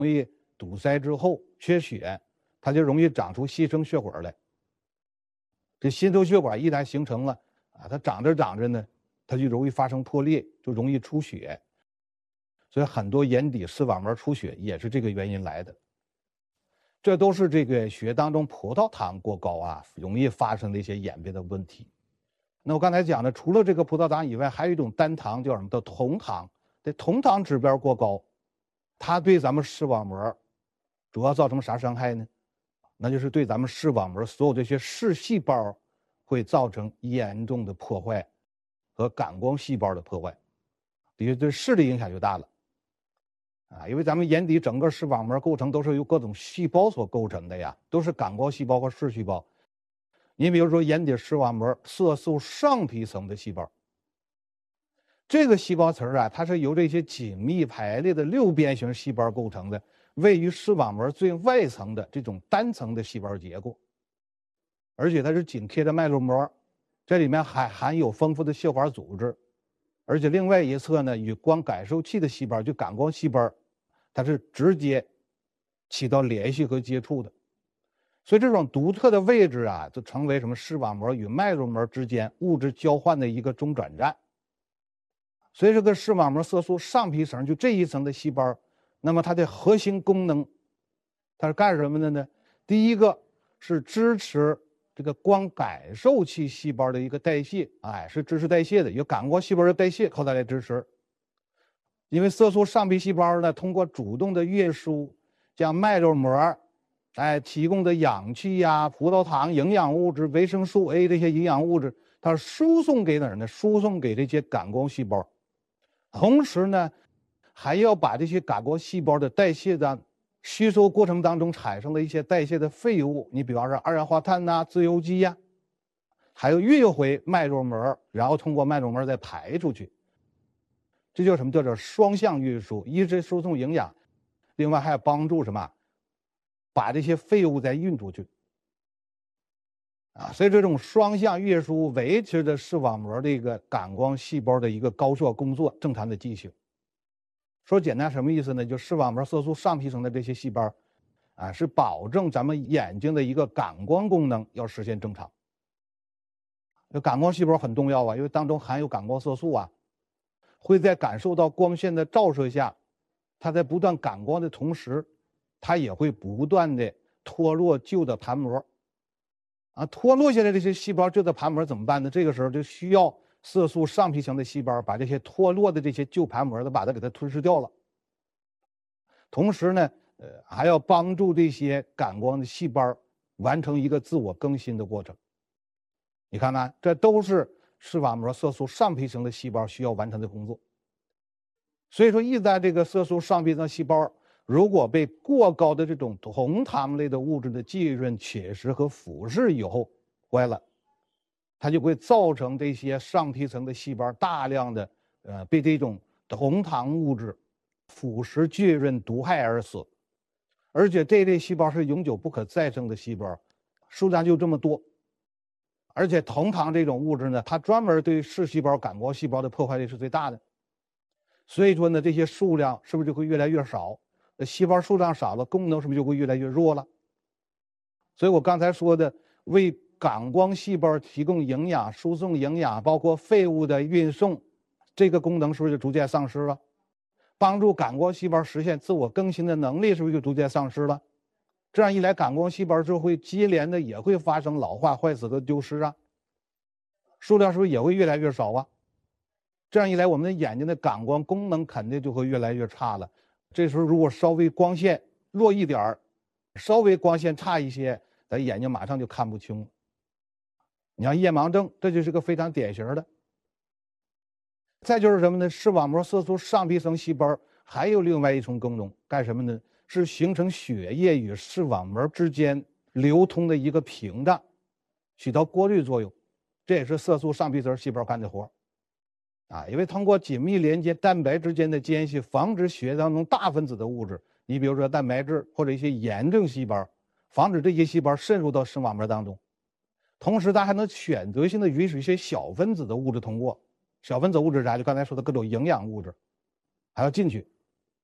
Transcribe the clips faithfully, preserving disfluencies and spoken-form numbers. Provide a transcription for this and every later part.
易堵塞之后缺血，它就容易长出新生血管来。这新生血管一旦形成了啊，它长着长着呢，它就容易发生破裂，就容易出血。所以很多眼底视网膜出血也是这个原因来的。这都是这个血当中葡萄糖过高啊，容易发生的一些眼病的问题。那我刚才讲的，除了这个葡萄糖以外，还有一种单糖叫什么？叫酮糖。这酮糖指标过高，它对咱们视网膜主要造成啥伤害呢？那就是对咱们视网膜所有这些视细胞会造成严重的破坏和感光细胞的破坏，也对视力影响就大了。啊，因为咱们眼底整个视网膜构成都是由各种细胞所构成的呀，都是感光细胞和视细胞。你比如说眼底视网膜色素上皮层的细胞，这个细胞层啊，它是由这些紧密排列的六边形细胞构成的，位于视网膜最外层的这种单层的细胞结构，而且它是紧贴着脉络膜，这里面还含有丰富的血管组织，而且另外一侧呢，与光感受器的细胞，就感光细胞，它是直接起到联系和接触的。所以这种独特的位置啊，就成为什么视网膜与脉络膜之间物质交换的一个中转站。所以这个视网膜色素上皮层就这一层的细胞，那么它的核心功能，它是干什么的呢？第一个是支持这个光感受器细胞的一个代谢，哎，是支持代谢的，有感光细胞的代谢靠它来支持。因为色素上皮细胞呢，通过主动的运输，将脉络膜哎提供的氧气呀、葡萄糖、营养物质、维生素 A 这些营养物质，它输送给哪儿呢？输送给这些感光细胞。同时呢，还要把这些感光细胞的代谢的吸收过程当中产生的一些代谢的废物，你比方说二氧化碳呐、自由基呀，还有运回脉络膜，然后通过脉络膜再排出去。这叫什么？叫做双向运输，一是输送营养，另外还要帮助什么？把这些废物再运出去。啊，所以这种双向运输维持着视网膜的一个感光细胞的一个高效工作、正常的进行。说简单什么意思呢？就视网膜色素上皮层的这些细胞，啊，是保证咱们眼睛的一个感光功能要实现正常。这感光细胞很重要啊，因为当中含有感光色素啊，会在感受到光线的照射下，它在不断感光的同时，它也会不断的脱落旧的盘膜。啊，脱落下来这些细胞旧的盘膜怎么办呢？这个时候就需要色素上皮层的细胞把这些脱落的这些旧盘膜的把它给它吞噬掉了。同时呢，呃，还要帮助这些感光的细胞完成一个自我更新的过程。你看看，这都是视网膜色素上皮层的细胞需要完成的工作。所以说，一旦这个色素上皮层细胞如果被过高的这种酮糖类的物质的浸润、侵蚀和腐蚀以后坏了，它就会造成这些上皮层的细胞大量的呃被这种酮糖物质腐蚀、浸润、毒害而死。而且这类细胞是永久不可再生的细胞，数量就这么多。而且酮糖这种物质呢，它专门对视细胞、感光细胞的破坏力是最大的。所以说呢，这些数量是不是就会越来越少？细胞数量少了，功能是不是就会越来越弱了？所以我刚才说的，为感光细胞提供营养、输送营养，包括废物的运送，这个功能是不是就逐渐丧失了？帮助感光细胞实现自我更新的能力是不是就逐渐丧失了？这样一来，感光细胞就会接连的也会发生老化、坏死和丢失啊，数量是不是也会越来越少啊？这样一来，我们的眼睛的感光功能肯定就会越来越差了。这时候如果稍微光线弱一点儿，稍微光线差一些，咱眼睛马上就看不清了。你像夜盲症，这就是个非常典型的。再就是什么呢？视网膜色素上皮层细胞还有另外一重功能，干什么呢？是形成血液与视网膜之间流通的一个屏障，起到过滤作用。这也是色素上皮层细胞干的活啊，因为通过紧密连接蛋白之间的间隙，防止血液当中大分子的物质，你比如说蛋白质或者一些炎症细胞，防止这些细胞渗入到视网膜当中。同时，它还能选择性的允许一些小分子的物质通过。小分子物质啥？就刚才说的各种营养物质，还要进去。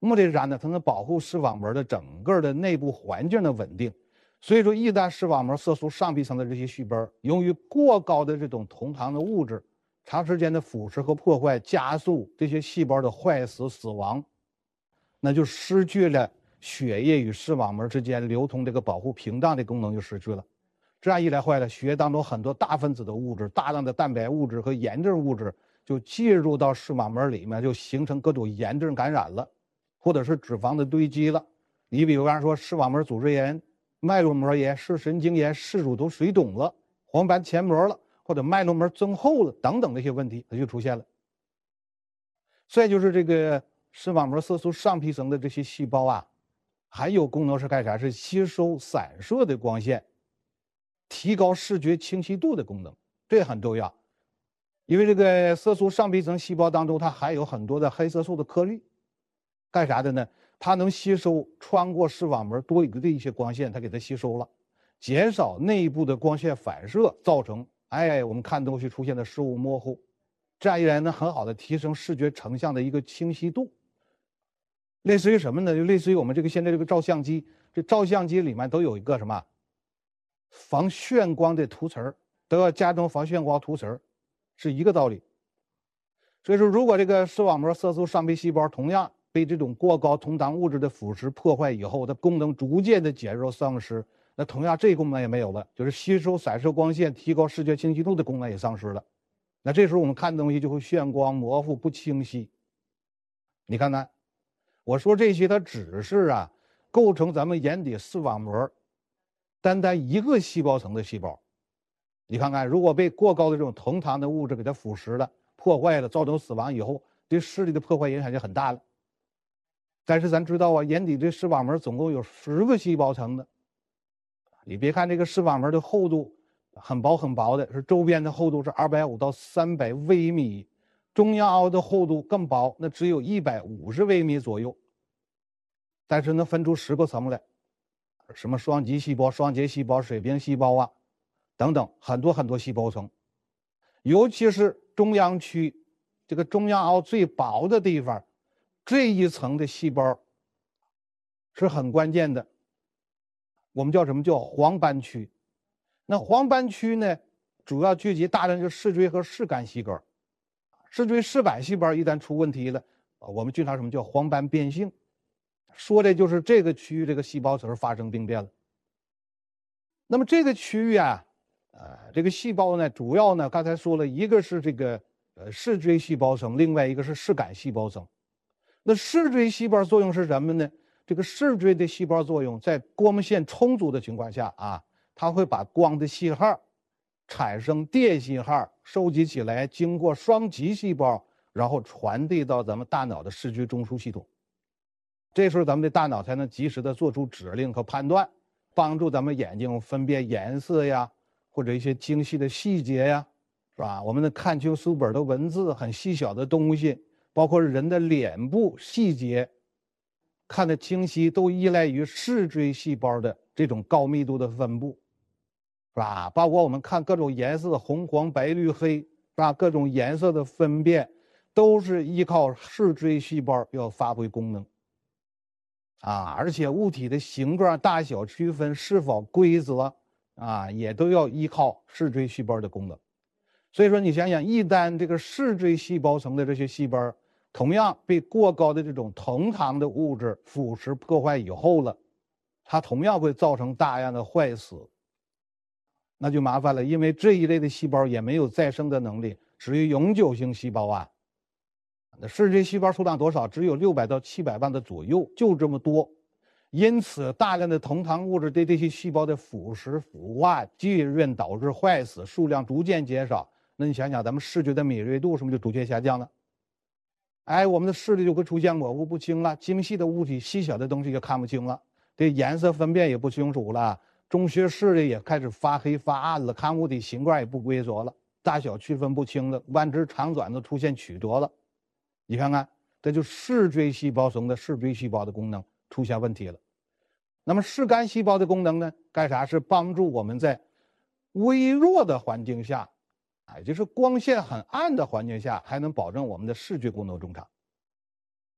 目的是啥呢？它能保护视网膜的整个的内部环境的稳定。所以说，一旦视网膜色素上皮层的这些细胞由于过高的这种酮糖的物质，长时间的腐蚀和破坏，加速这些细胞的坏死死亡，那就失去了血液与视网膜之间流通这个保护屏障的功能就失去了。这样一来坏了，血液当中很多大分子的物质、大量的蛋白物质和炎症物质就进入到视网膜里面，就形成各种炎症感染了，或者是脂肪的堆积了。你比如刚才说视网膜组织炎、脉络膜炎、视神经炎、视乳头水肿了、黄斑前膜了，或者脉络膜增厚了等等这些问题，它就出现了。再就是这个视网膜色素上皮层的这些细胞啊，还有功能是干啥？是吸收散射的光线，提高视觉清晰度的功能，这很重要。因为这个色素上皮层细胞当中，它含有很多的黑色素的颗粒，干啥的呢？它能吸收穿过视网膜多余的一些光线，它给它吸收了，减少内部的光线反射，造成哎我们看东西出现的视物模糊。这样一来呢，很好的提升视觉成像的一个清晰度。类似于什么呢？就类似于我们这个现在这个照相机，这照相机里面都有一个什么防眩光的涂层，都要加装防眩光涂层，是一个道理。所以说，如果这个视网膜色素上皮细胞同样被这种过高酮糖物质的腐蚀破坏以后，它功能逐渐的减弱丧失，那同样这功能也没有了，就是吸收散射光线、提高视觉清晰度的功能也丧失了。那这时候我们看东西就会眩光、模糊、不清晰。你看看，我说这些它只是啊构成咱们眼底视网膜单单一个细胞层的细胞。你看看，如果被过高的这种酮糖的物质给它腐蚀了、破坏了，造成死亡以后，对视力的破坏影响就很大了。但是咱知道啊，眼底这视网膜总共有十个细胞层的。你别看这个视网膜的厚度很薄很薄的，是周边的厚度是二百五到三百微米，中央凹的厚度更薄，那只有一百五十微米左右。但是能分出十个层来，什么双极细胞、双结细胞、水平细胞啊，等等，很多很多细胞层。尤其是中央区，这个中央凹最薄的地方，这一层的细胞是很关键的。我们叫什么？叫黄斑区。那黄斑区呢，主要聚集大量的视锥和视杆细胞。视锥视杆细胞一旦出问题了，我们经常什么叫黄斑变性，说的就是这个区域这个细胞层发生病变了。那么这个区域啊，呃，这个细胞呢，主要呢，刚才说了一个是这个呃视锥细胞层，另外一个是视杆细胞层。那视锥细胞作用是什么呢？这个视锥的细胞作用，在光线充足的情况下啊，它会把光的信号产生电信号，收集起来，经过双极细胞，然后传递到咱们大脑的视觉中枢系统。这时候咱们的大脑才能及时的做出指令和判断，帮助咱们眼睛分辨颜色呀，或者一些精细的细节呀，是吧？我们能看清书本的文字，很细小的东西，包括人的脸部细节，看得清晰，都依赖于视锥细胞的这种高密度的分布，是吧？包括我们看各种颜色，红、黄、白、绿、黑，是吧？各种颜色的分辨，都是依靠视锥细胞要发挥功能。啊，而且物体的形状、大小区分是否规则啊，也都要依靠视锥细胞的功能。所以说，你想想，一旦这个视锥细胞层的这些细胞同样被过高的这种酮糖的物质腐蚀破坏以后了，它同样会造成大量的坏死，那就麻烦了，因为这一类的细胞也没有再生的能力，属于永久性细胞啊。那视锥细胞数量多少？只有六百到七百万的左右，就这么多。因此，大量的酮糖物质对这些细胞的腐蚀、腐化、浸润导致坏死，数量逐渐减少。那你想想，咱们视觉的敏锐度是不是就逐渐下降了？哎，我们的视力就会出现模糊不清了，精细的物体、细小的东西也看不清了，对颜色分辨也不清楚了，中学视力也开始发黑发暗了，看物体形状也不规则了，大小区分不清了，弯直长短都出现曲折了。你看看，这就视锥细胞层的视锥细胞的功能出现问题了。那么视杆细胞的功能呢？干啥？是帮助我们在微弱的环境下，也就是光线很暗的环境下，还能保证我们的视觉功能正常。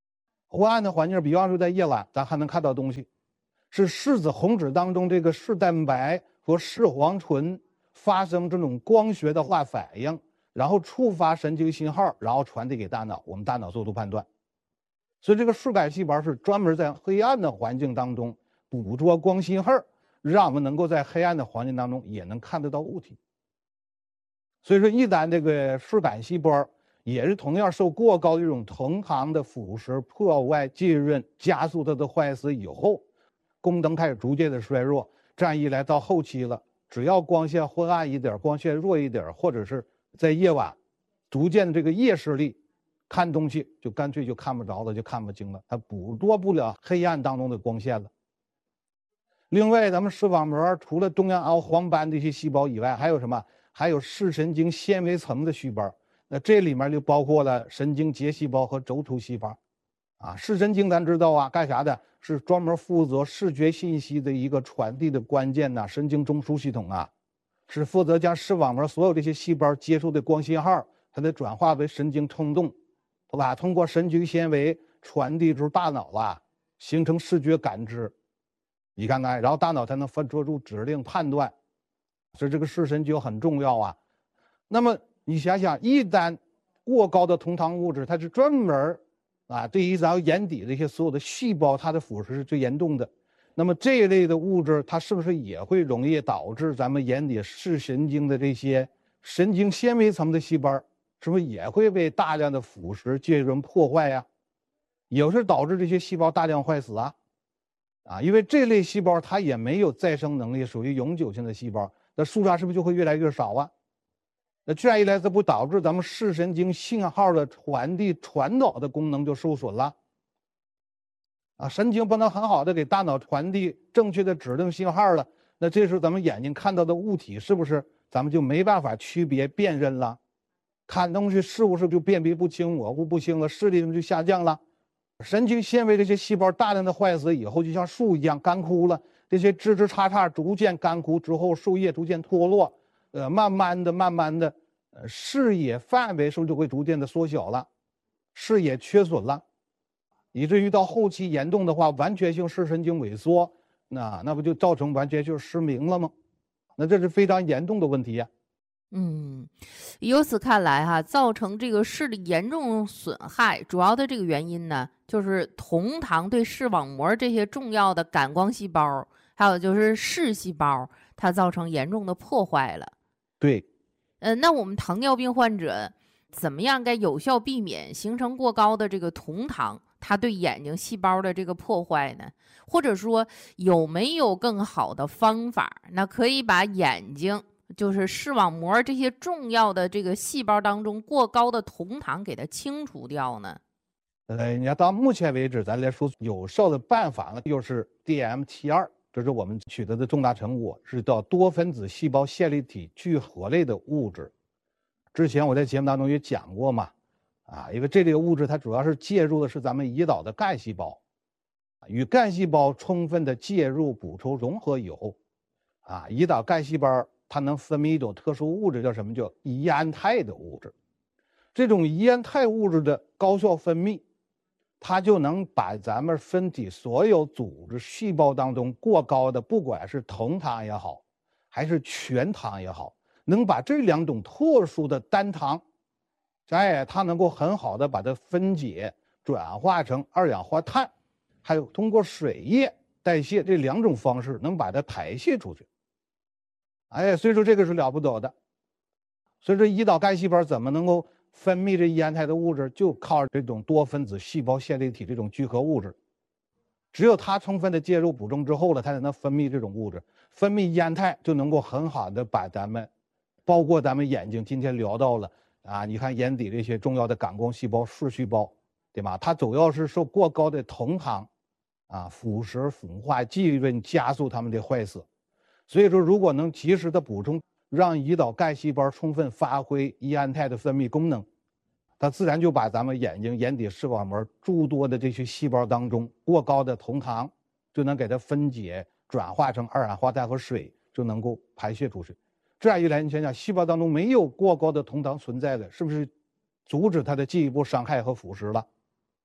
昏暗的环境，比方说在夜晚，咱还能看到东西，是视紫红紫当中这个视蛋白和视黄醇发生这种光学的化反应，然后触发神经信号，然后传递给大脑，我们大脑做出判断。所以这个视杆细胞是专门在黑暗的环境当中捕捉光信号，让我们能够在黑暗的环境当中也能看得到物体。所以说，一旦这个视杆细胞也是同样受过高的这种同行的腐蚀破坏浸润，加速它的坏死以后，功能开始逐渐的衰弱。这样一来，到后期了，只要光线昏暗一点，光线弱一点，或者是在夜晚，逐渐的这个夜视力。看东西就干脆就看不着了，就看不清了，它捕捉不了黑暗当中的光线了。另外，咱们视网膜除了中央凹黄斑这些细胞以外，还有什么？还有视神经纤维层的细胞。那这里面就包括了神经节细胞和轴突细胞。啊，视神经咱知道啊，干啥的？是专门负责视觉信息的一个传递的关键呐、啊，神经中枢系统啊，是负责将视网膜所有这些细胞接受的光信号，它的转化为神经冲动。对吧？通过神经纤维传递至大脑了，形成视觉感知。你看看，然后大脑才能分做出指令判断。所以这个视神经很重要啊。那么你想想，一旦过高的同糖物质，它是专门啊对于咱们眼底这些所有的细胞，它的腐蚀是最严重的。那么这一类的物质，它是不是也会容易导致咱们眼底视神经的这些神经纤维层的细胞？是不是也会被大量的腐蚀浸润破坏呀？也是导致这些细胞大量坏死啊！啊，因为这类细胞它也没有再生能力，属于永久性的细胞，那数量是不是就会越来越少啊？那这样一来，这不导致咱们视神经信号的传递传导的功能就受损了？啊，神经不能很好的给大脑传递正确的指令信号了，那这时候咱们眼睛看到的物体是不是咱们就没办法区别辨认了？看东西事物是不是就辨别不清、模糊不清了，视力就下降了。神经纤维这些细胞大量的坏死以后，就像树一样干枯了，这些枝枝杈杈逐渐干枯之后，树叶逐渐脱落，呃，慢慢的、慢慢的，呃，视野范围是不是就会逐渐的缩小了，视野缺损了，以至于到后期严重的话，完全性视神经萎缩，那那不就造成完全性失明了吗？那这是非常严重的问题呀、啊。 嗯，由此看来哈，造成这个视力严重损害，主要的这个原因呢，就是同糖对视网膜这些重要的感光细胞，还有就是视细胞，它造成严重的破坏了。 对， 呃，那我们糖尿病患者怎么样该有效避免形成过高的这个同糖，它对眼睛细胞的这个破坏呢？或者说有没有更好的方法，那可以把眼睛就是视网膜这些重要的这个细胞当中过高的同糖给它清除掉呢？ 呃，你要到目前为止，咱来说有效的办法呢，就是 D M T 二，这是我们取得的重大成果，是叫多分子细胞线粒体聚合类的物质。之前我在节目当中也讲过嘛，啊，因为这类物质它主要是介入的是咱们胰岛的干细胞，与干细胞充分的介入补充融合以后，啊，胰岛干细胞它能分泌一种特殊物质，叫什么？叫胰胺肽的物质。这种胰胺肽物质的高效分泌，它就能把咱们身体所有组织细胞当中过高的，不管是同糖也好，还是全糖也好，能把这两种特殊的单糖，哎，它能够很好的把它分解转化成二氧化碳，还有通过水液代谢这两种方式，能把它排泄出去。哎，所以说这个是了不得的。所以说胰岛干细胞怎么能够分泌这胰胺肽的物质，就靠这种多分子细胞线粒体这种聚合物质。只有它充分的介入补充之后了，它才能分泌这种物质。分泌胰胺肽就能够很好的把咱们，包括咱们眼睛今天聊到了啊，你看眼底这些重要的感光细胞、视细胞，对吧？它主要是受过高的同糖啊腐蚀、腐化、浸润，加速它们的坏死。所以说，如果能及时的补充，让胰岛干细胞充分发挥胰胺肽的分泌功能，它自然就把咱们眼睛眼底视网膜诸多的这些细胞当中过高的同糖，就能给它分解转化成二氧化碳和水，就能够排泄出去。这样一来，你想想，细胞当中没有过高的同糖存在了，是不是阻止它的进一步伤害和腐蚀了？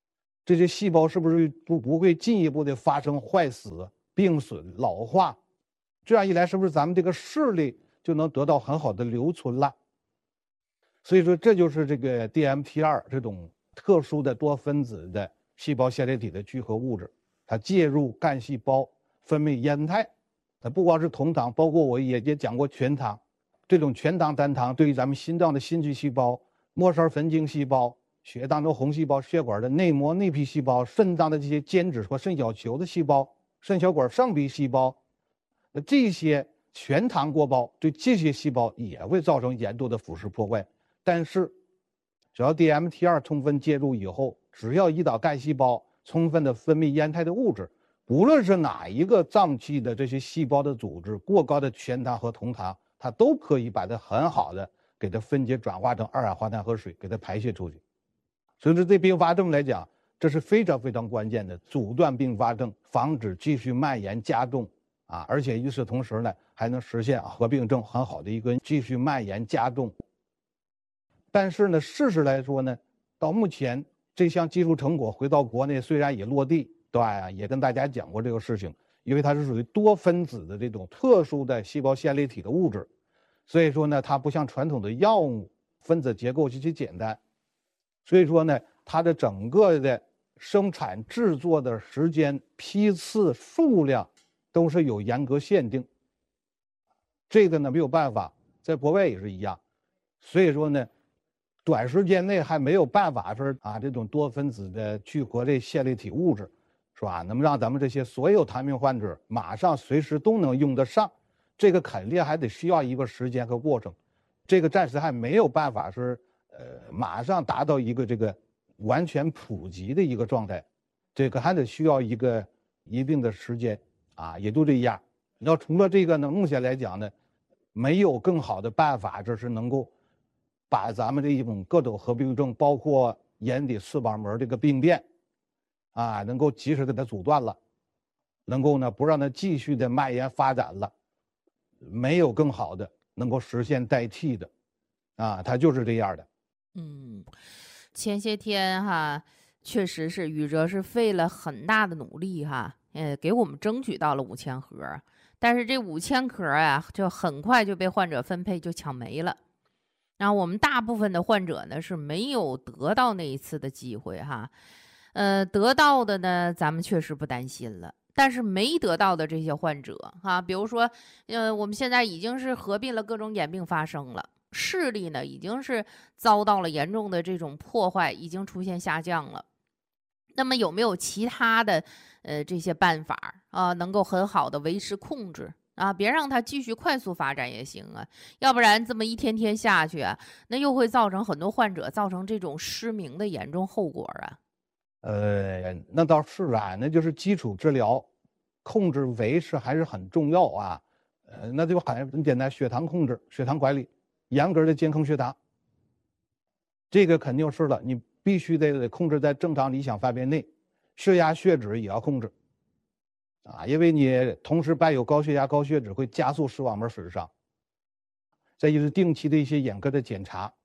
这些细胞是不是不不会进一步的发生坏死、病损、老化？这样一来，是不是咱们这个视力就能得到很好的留存了？所以说，这就是这个 D M T 二 这种特殊的多分子的细胞线粒体的聚合物质，它介入干细胞分泌烟肽。它不光是酮糖，包括我也也讲过全糖。这种全糖单糖对于咱们心脏的心肌细胞、末梢神经细胞、血当中红细胞、血管的内膜内皮细胞、肾脏的这些间质和肾小球的细胞、肾小管上皮细胞，那这些全糖过高对这些细胞也会造成严重的腐蚀破坏。但是，只要 D M T 二 充分介入以后，只要胰岛干细胞充分的分泌烟肽的物质，无论是哪一个脏器的这些细胞的组织，过高的全糖和酮糖，它都可以把它很好的给它分解转化成二氧化碳和水，给它排泄出去。所以说，对并发症来讲，这是非常非常关键的，阻断并发症，防止继续蔓延加重啊！而且与此同时呢，还能实现合并症很好的一个继续蔓延加重。但是呢，事实来说呢，到目前这项技术成果回到国内虽然也落地，对吧？也跟大家讲过这个事情，因为它是属于多分子的这种特殊的细胞线粒体的物质，所以说呢，它不像传统的药物分子结构极其简单，所以说呢，它的整个的生产制作的时间、批次、数量都是有严格限定。这个呢没有办法，在国外也是一样，所以说呢，短时间内还没有办法说啊，这种多分子的聚合类线粒体物质，是吧？能让咱们这些所有糖病患者马上随时都能用得上，这个肯定还得需要一个时间和过程，这个暂时还没有办法是呃马上达到一个这个完全普及的一个状态，这个还得需要一个一定的时间啊，也就这样。要除了这个呢，目前来讲呢，没有更好的办法，这是能够把咱们这一种各种合并症，包括眼底视网膜这个病变，啊，能够及时给它阻断了，能够呢不让它继续的蔓延发展了，没有更好的能够实现代替的，啊，它就是这样的。 嗯，前些天哈，确实是宇哲是费了很大的努力哈，呃，给我们争取到了五千盒，但是这五千盒啊，就很快就被患者分配就抢没了。然后我们大部分的患者呢是没有得到那一次的机会哈，呃，得到的呢咱们确实不担心了，但是没得到的这些患者哈，比如说，呃，我们现在已经是合并了各种眼病发生了，视力呢已经是遭到了严重的这种破坏，已经出现下降了。那么有没有其他的呃这些办法啊，能够很好的维持控制？啊，别让它继续快速发展也行啊，要不然这么一天天下去啊，那又会造成很多患者造成这种失明的严重后果啊。 呃，那倒是啊，那就是基础治疗，控制维持还是很重要啊。呃，那就很很简单，血糖控制、血糖管理，严格的监控血糖，这个肯定是了，你必须得控制在正常理想范围内，血压、血脂也要控制。啊，因为你同时伴有高血压、高血脂，会加速视网膜损伤。再就是定期的一些眼科的检查，